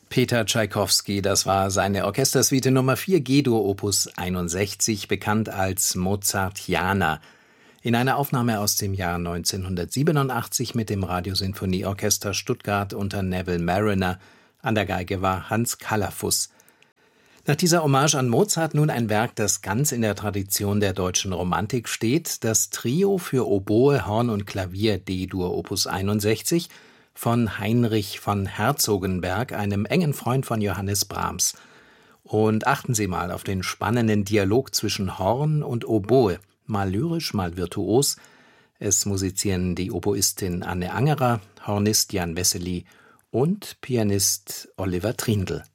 Peter Tschaikowski, das war seine Orchestersuite Nummer 4 G-Dur Opus 61, bekannt als Mozartiana. In einer Aufnahme aus dem Jahr 1987 mit dem Radiosinfonieorchester Stuttgart unter Neville Marriner. An der Geige war Hans Calafuss. Nach dieser Hommage an Mozart nun ein Werk, das ganz in der Tradition der deutschen Romantik steht, das Trio für Oboe, Horn und Klavier D-Dur Opus 61 von Heinrich von Herzogenberg, einem engen Freund von Johannes Brahms. Und achten Sie mal auf den spannenden Dialog zwischen Horn und Oboe, mal lyrisch, mal virtuos. Es musizieren die Oboistin Anne Angerer, Hornist Jan Wessely und Pianist Oliver Trindl.